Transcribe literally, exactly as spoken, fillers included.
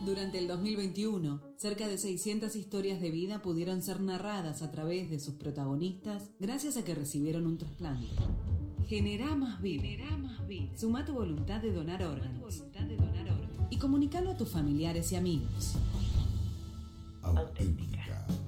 Durante el dos mil veintiuno, cerca de seiscientas historias de vida pudieron ser narradas a través de sus protagonistas gracias a que recibieron un trasplante. Generá más vida. Generá más vida. Suma tu voluntad de donar órganos. Voluntad de donar órganos. Y comunícalo a tus familiares y amigos. Auténtica.